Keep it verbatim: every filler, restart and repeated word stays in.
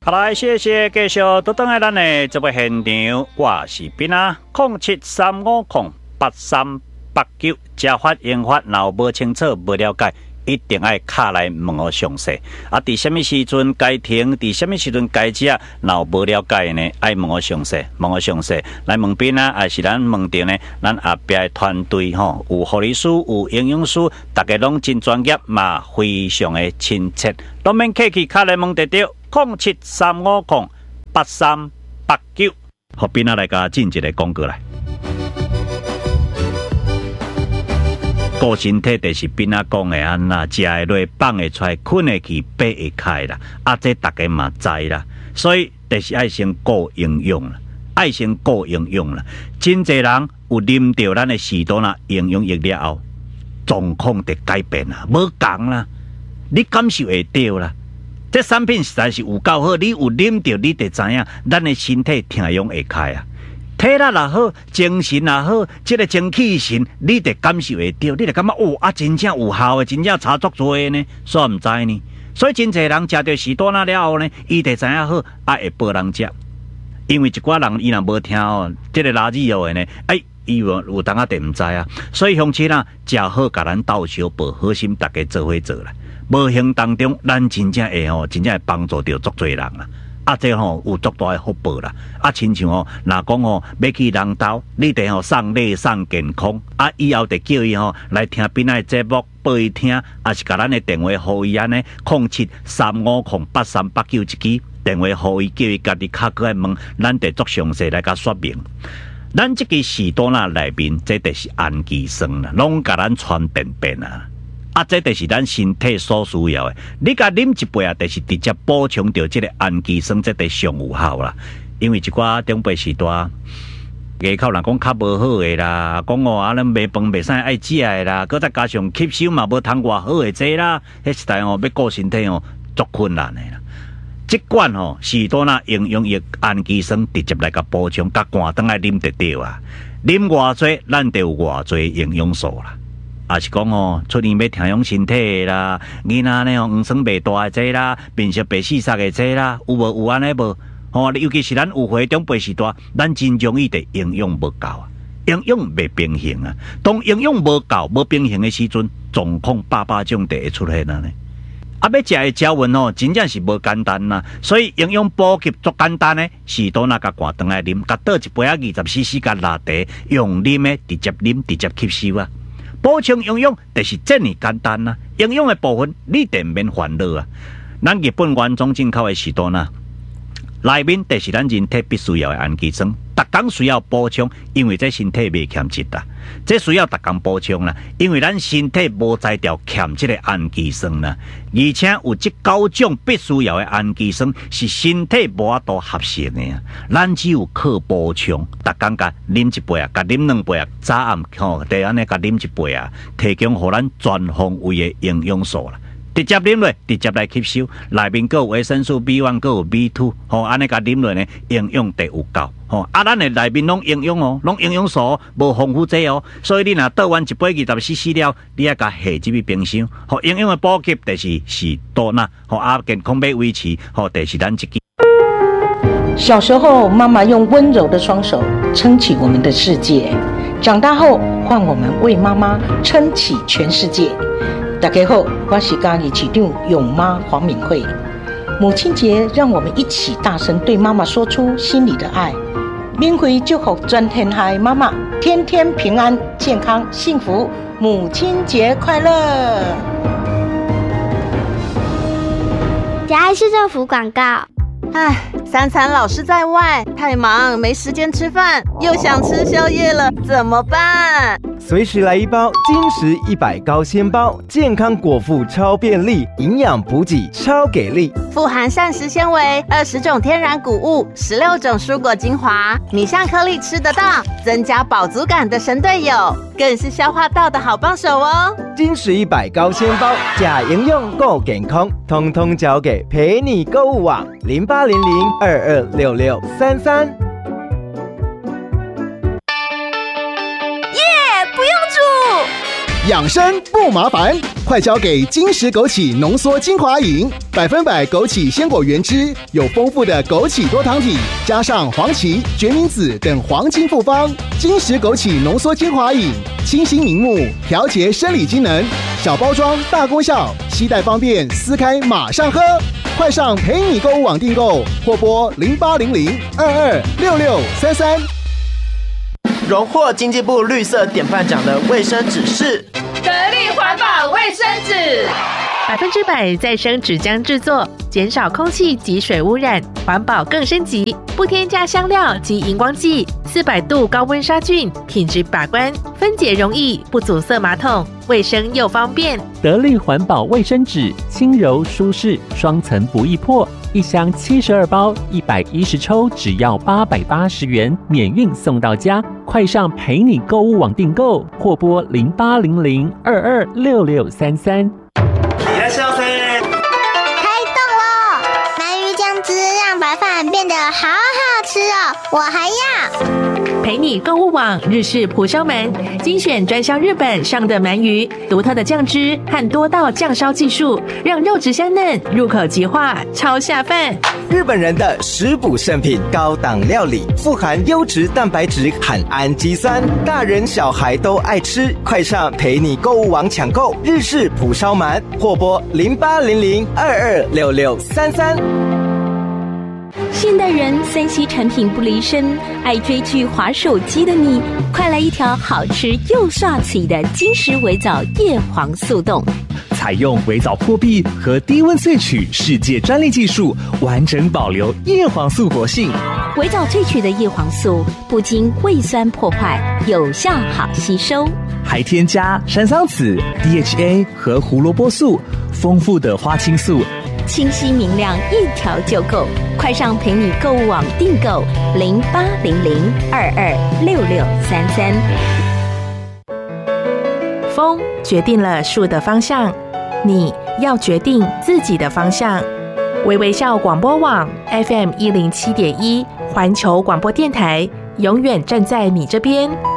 好来，谢谢继续倒转来咱的这位现场，我是斌啊，零七三五零八三八九，加法研发，若有无清楚、无了解，一定要卡来问我详细。啊，伫什么时阵该停？伫什么时阵该食？若有无了解呢？爱问我详细，问我详细。来问斌啊，还是咱问到呢？咱后壁的团队吼，有护理师，有营养师，大家拢真专业嘛，非常的亲切，都免客气，卡来问得到。零七三五零八三八九，好，斌啊来甲进一个广告来。顾身体就是斌啊讲的安那，食会落，放会出来，困会去，爬会开啦。啊，这大家嘛知啦，所以就是爱先顾营养啦，爱先顾营养啦。真侪人有啉到咱的士多那营养液了后，状况就改变啦，无同啦，你感受会到啦。这产品实在是有够好，你有啉到，你就知影，咱的身体挺用会开啊，体力也好，精神也好，这个精气神，你得感受会到，你就感觉哦啊，真正有效的，真正差足多的呢，煞唔知呢。所以真侪人食到士多那了后呢，伊就知影好，啊会报人食，因为一寡人伊若无听哦，这个垃圾药的呢，哎，伊有有当下就唔知啊。所以乡亲啊，食好，甲咱斗相报，好心大家做伙做啦。无形当中，咱真正会吼，真正会帮助到足多人啦。啊，这吼有足大的福报啦。啊，亲像吼，若讲吼要去人兜，你得吼送礼送健康。啊，以后得叫伊吼来听边仔节目，报伊听，啊是甲咱的电话互伊安尼，零七三五零八三八九一支电话互伊，叫伊家己敲过来问，咱得足详细来甲说明。咱这个士多那内面，这就是氨基酸啦，拢甲咱传便便啊。啊，这就是咱身体所需要的。你甲啉一杯啊，就是直接补充到这个氨基酸，这个上有效啦。因为一寡长辈时代，外口人讲较无好的啦，讲哦啊，咱卖饭卖啥爱食的啦，搁再加上吸收嘛无通偌好的这啦，迄实在哦要顾身体哦足困难的啦。即罐哦士多那营养液氨基酸直接来甲补充，甲寒顿来啉得到啊。啉偌济，咱就有偌济营养素啦。也是讲哦，出年要调养身体的啦，囡仔呢哦，黄酸白大的这啦，面色白四色的这啦，有无有安尼无？哦，尤其是咱有岁长辈时代，咱真容易的营养无够啊，营养袂平衡啊。当营养无够、无平衡的时阵，状况百百种就会出现啊呢。啊，要食的胶原哦，真正是无简单呐。所以营养补给足简单的，士多那甲寒顿来啉，甲倒一杯啊二十 C C 甲拉茶，用啉的直接啉，直接吸收啊。补充营养就是这么简单啦、啊，营养的部分你得免烦恼啊。咱日本原装进口的士多那，内面就是咱人体必须要的氨基酸，逐工需要补充，因为这身体袂欠质啦，这需要逐工补充啦，因为咱身体无在条欠这个氨基酸啦，而且有这九种必须要的氨基酸是身体无法度合成的啊，咱只有靠补充，逐工甲啉一杯啊，甲啉两杯啊，早暗吼，第安尼甲啉一杯啊，提供互咱全方位的营养素啦。直接啉落，直接来吸收，内面佫有维生素 B 一，佫有 B 二，吼，安尼甲啉落呢，营养得有够，吼，啊，咱的内面拢营养哦，拢营养素，无丰富这哦，所以你若倒完一杯二十 C C 了，你要甲下入去冰箱，吼，营养的补给就是是多呐，吼，啊，健康要维持，吼，就是咱自己。 小时候，妈妈用温柔的双手撑起我们的世界，长大后，换我们为妈妈撑起全世界。大家好，我是嘉义市长永妈黄敏慧。母亲节，让我们一起大声对妈妈说出心里的爱。敏慧祝福全天下妈妈天天平安、健康、幸福，母亲节快乐！ 嘉义市政府广告。 唉，三餐老是在外，太忙没时间吃饭，又想吃宵夜了，怎么办？ 随时来一包金石一百高纤包，健康果腹超便利，营养补给超给力， 富含膳食纤维、二十种天然谷物、十六种蔬果精华，米香颗粒吃得到，增加饱足感的神队友，更是消化道的好帮手哦。 金石一百高纤包，假营养够健康，通通交给陪你购物网零八零零二二六六三三。 养生不麻烦，快交给金石枸杞浓缩精华饮，百分百枸杞鲜果原汁，有丰富的枸杞多糖体，加上黄芪、决明子等黄金复方。金石枸杞浓缩精华饮，清新明目，调节生理机能，小包装大功效，携带方便，撕开马上喝。快上陪你购物网订购，或拨零八零零二二六六三三。 荣获经济部绿色典范奖的卫生纸是得力环保卫生纸， 百分之百再生纸浆制作，减少空气及水污染，环保更升级，不添加香料及荧光剂，四百度高温杀菌，品质把关，分解容易，不阻塞马桶，卫生又方便。 得力环保卫生纸，轻柔舒适，双层不易破，一箱七十二包，一百一十抽，只要八百八十元，免运送到家。快上陪你购物网订购，或拨零八零零二二六六三三。 いらっしゃいませ。 开动喽！鳗鱼酱汁让白饭变得好好吃哦，我还要。 陪你购物网日式蒲烧鳗，精选专销日本上的鳗鱼，独特的酱汁和多道酱烧技术，让肉质香嫩，入口即化，超下饭。 日本人的食补圣品，高档料理，富含优质蛋白质和氨基酸，大人小孩都爱吃。快上陪你购物网抢购日式蒲烧鳗，或拨零八零零二二六六三三。 现代人三 C 产品不离身，爱追剧滑手机的你，快来一条好吃又刷嘴的金石微藻叶黄素冻。 采用微藻破壁和低温萃取世界专利技术，完整保留叶黄素活性。 微藻萃取的叶黄素不经胃酸破坏，有效好吸收， 还添加山桑子、D H A 和胡萝卜素，丰富的花青素， 清晰明亮，一条就够。快上陪你购物网订购零八零零二二六六三三。 风决定了树的方向，你要决定自己的方向。微微笑广播网 F M 一零七点一，环球广播电台，永远站在你这边。